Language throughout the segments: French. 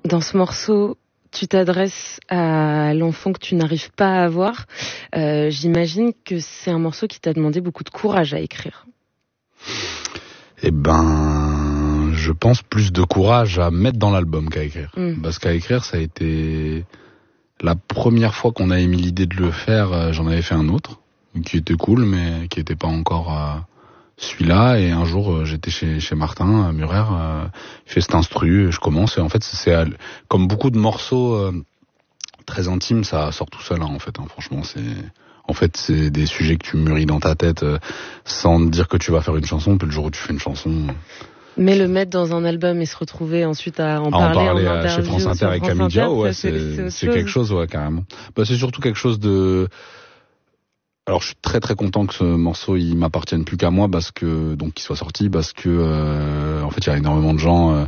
Dans ce morceau, tu t'adresses à l'enfant que tu n'arrives pas à avoir. J'imagine que c'est un morceau qui t'a demandé beaucoup de courage à écrire. Eh ben, je pense plus de courage à mettre dans l'album qu'à écrire. Parce qu'à écrire, ça a été la première fois qu'on a émis l'idée de le faire. J'en avais fait un autre qui était cool, mais qui était pas encore celui-là. Et un jour, j'étais chez Martin Murer, il fait cet instru, je commence. Et en fait, c'est comme beaucoup de morceaux très intimes, ça sort tout seul. En fait, franchement, c'est des sujets que tu mûris dans ta tête sans te dire que tu vas faire une chanson. Puis le jour où tu fais une chanson. Mais le mettre dans un album et se retrouver ensuite à en parler en interview chez France Inter avec Camille Diao, ouais, c'est quelque chose, ouais, carrément. Bah, c'est surtout quelque chose de. Alors je suis très très content que ce morceau il m'appartienne plus qu'à moi parce que donc qu'il soit sorti parce que en fait il y a énormément de gens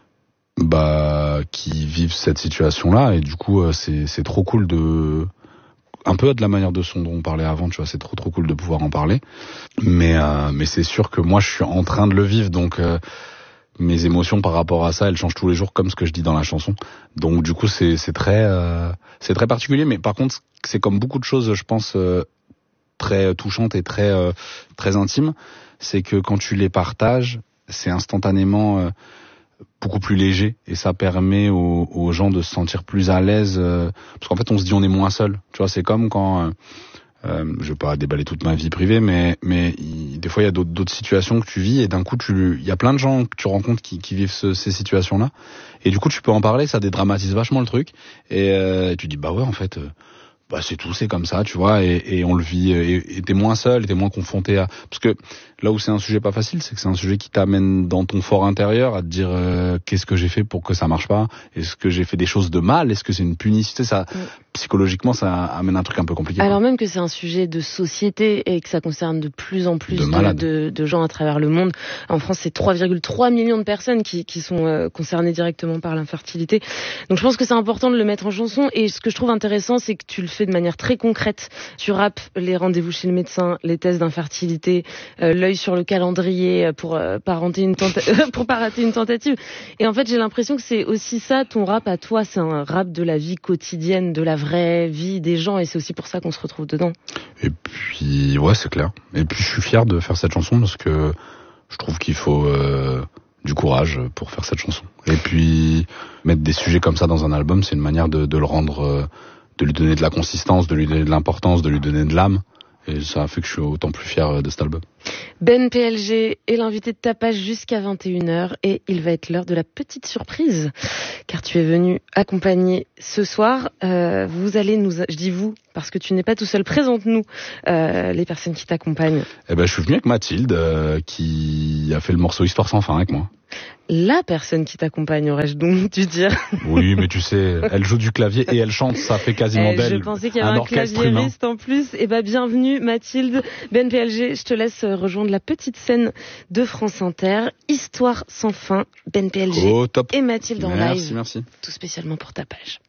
qui vivent cette situation là et du coup c'est trop cool de un peu de la manière de son dont on parlait avant, tu vois, c'est trop cool de pouvoir en parler. Mais c'est sûr que moi je suis en train de le vivre donc mes émotions par rapport à ça, elles changent tous les jours comme ce que je dis dans la chanson. Donc du coup c'est très particulier mais par contre c'est comme beaucoup de choses je pense très touchante et très intime, c'est que quand tu les partages, c'est instantanément beaucoup plus léger et ça permet aux gens de se sentir plus à l'aise parce qu'en fait on se dit on est moins seul. Tu vois, c'est comme quand je vais pas déballer toute ma vie privée mais des fois il y a d'autres situations que tu vis et d'un coup il y a plein de gens que tu rencontres qui vivent ces situations-là et du coup tu peux en parler, ça dédramatise vachement le truc et tu dis bah ouais en fait c'est tout, c'est comme ça, tu vois, et on le vit, et t'es moins seul, et t'es moins confronté à... Parce que là où c'est un sujet pas facile, c'est que c'est un sujet qui t'amène dans ton fort intérieur à te dire qu'est-ce que j'ai fait pour que ça marche pas, est-ce que j'ai fait des choses de mal, est-ce que c'est une punition, ça, psychologiquement, ça amène un truc un peu compliqué. Alors même que c'est un sujet de société et que ça concerne de plus en plus de gens à travers le monde. En France, c'est 3,3 millions de personnes qui sont concernées directement par l'infertilité. Donc je pense que c'est important de le mettre en chanson, et ce que je trouve intéressant, c'est que tu le fais de manière très concrète. Tu rappes les rendez-vous chez le médecin, les tests d'infertilité, l'œil sur le calendrier pour pas rater une tentative. Et en fait, j'ai l'impression que c'est aussi ça, ton rap à toi, c'est un rap de la vie quotidienne, de la vraie vie des gens, et c'est aussi pour ça qu'on se retrouve dedans. Et puis, ouais, c'est clair. Et puis, je suis fier de faire cette chanson parce que je trouve qu'il faut du courage pour faire cette chanson. Et puis, mettre des sujets comme ça dans un album, c'est une manière de le rendre... de lui donner de la consistance, de lui donner de l'importance, de lui donner de l'âme. Et ça a fait que je suis autant plus fier de cet album. Ben PLG est l'invité de Tapage jusqu'à 21h et il va être l'heure de la petite surprise. Car tu es venu accompagner ce soir. Vous allez je dis vous, parce que tu n'es pas tout seul. Présente-nous les personnes qui t'accompagnent. Eh ben, je suis venu avec Mathilde, qui a fait le morceau Histoire sans fin avec moi. La personne qui t'accompagne, aurais-je donc dû dire. Oui, mais tu sais, elle joue du clavier et elle chante, ça fait quasiment d'elle je pensais qu'il y avait un claviériste en plus. Eh ben, bienvenue Mathilde. Ben PLG, je te laisse rejoindre la petite scène de France Inter. Histoire sans fin, Ben PLG top. et Mathilde en live. Merci. Tout spécialement pour Tapage.